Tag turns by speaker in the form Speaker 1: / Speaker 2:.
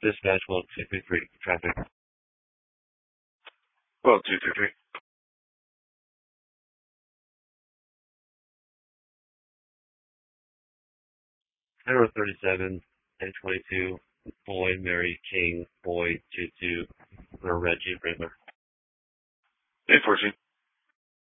Speaker 1: Dispatch 1223 traffic.
Speaker 2: Well, 223.
Speaker 1: Error 37 and 22. Boy, Mary, King, Boy, 22. Red Jeep Wrangler.
Speaker 2: 814.